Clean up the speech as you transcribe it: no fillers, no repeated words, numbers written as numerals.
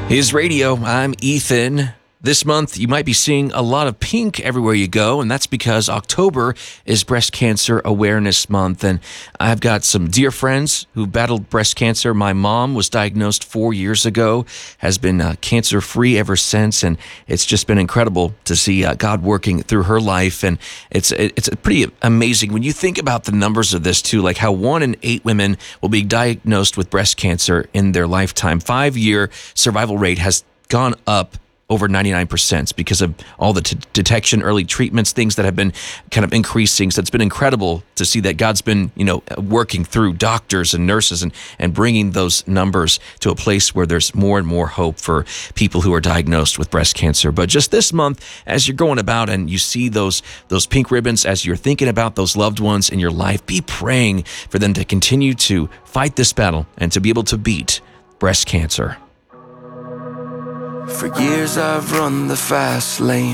His Radio. I'm Ethan. This month, you might be seeing a lot of pink everywhere you go, and that's because October is Breast Cancer Awareness Month. And I've got some dear friends who battled breast cancer. My mom was diagnosed 4 years ago, has been cancer-free ever since, and it's just been incredible to see God working through her life. And it's pretty amazing when you think about the numbers of this, too, like how 1 in 8 women will be diagnosed with breast cancer in their lifetime. 5-year survival rate has gone up over 99% because of all the detection, early treatments, things that have been kind of increasing. So it's been incredible to see that God's been, working through doctors and nurses and bringing those numbers to a place where there's more and more hope for people who are diagnosed with breast cancer. But just this month, as you're going about and you see those pink ribbons, as you're thinking about those loved ones in your life, be praying for them to continue to fight this battle and to be able to beat breast cancer. For years I've run the fast lane.